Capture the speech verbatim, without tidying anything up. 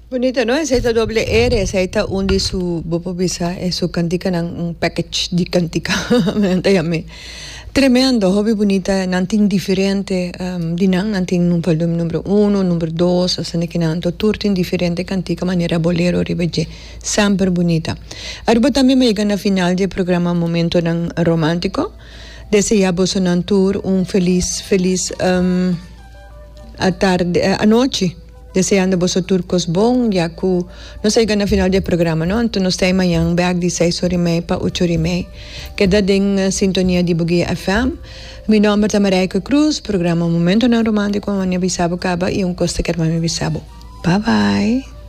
Bonito, no? Esa doble R, esa undi su bopo bisa, e su cantica ng un package di cantica. Mentayami. Tremendo, hobby bonita, nanting differente, um, dinang nanting num volume numero uno, numero dos, asane kinanto, turtin differente cantica maniera bolero ribeje, sempre bonita. Arbo también me llega na final del programa Momento ng Romántico. Deseamos un tour, un feliz, feliz um, a tarde, a noche. Deseando vos turcos bom, ya que no se llega na final del programa, no? Entonces nos tema yang back di seis horas y media pa ocho horas y media. Queda en uh, sintonía de Bugia F M. Mi nombre es Marijke Cruz, programa Momento ng Romántico, manya bisabo kaba, y un coste que me bisabo. Bye bye.